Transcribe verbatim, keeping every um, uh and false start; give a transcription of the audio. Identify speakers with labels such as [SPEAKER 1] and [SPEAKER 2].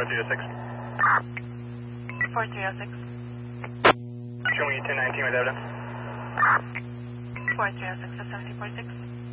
[SPEAKER 1] three oh six.
[SPEAKER 2] four three oh six.
[SPEAKER 1] Show me ten nineteen with evidence.
[SPEAKER 2] four three oh six to seventy four six.